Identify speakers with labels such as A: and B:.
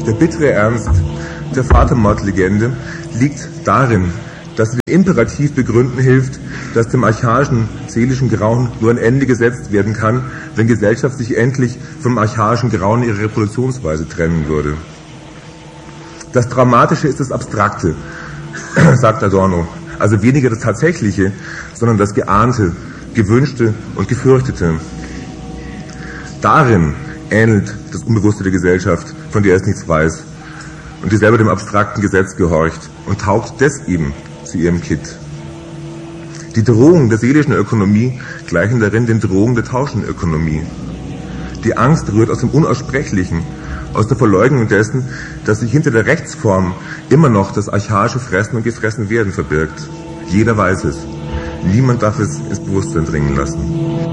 A: Der bittere Ernst der Vatermordlegende liegt darin, dass sie den Imperativ begründen hilft, dass dem archaischen seelischen Grauen nur ein Ende gesetzt werden kann, wenn Gesellschaft sich endlich vom archaischen Grauen ihrer Reproduktionsweise trennen würde. Das Dramatische ist das Abstrakte, sagt Adorno, also weniger das Tatsächliche, sondern das Geahnte, Gewünschte und Gefürchtete. Darin ähnelt das Unbewusste der Gesellschaft, von der es nichts weiß und die selber dem abstrakten Gesetz gehorcht und taugt des eben zu ihrem Kitt. Die Drohungen der seelischen Ökonomie gleichen darin den Drohungen der tauschenden Ökonomie. Die Angst rührt aus dem Unaussprechlichen, aus der Verleugnung dessen, dass sich hinter der Rechtsform immer noch das archaische Fressen und Gefressenwerden verbirgt. Jeder weiß es. Niemand darf es ins Bewusstsein dringen lassen.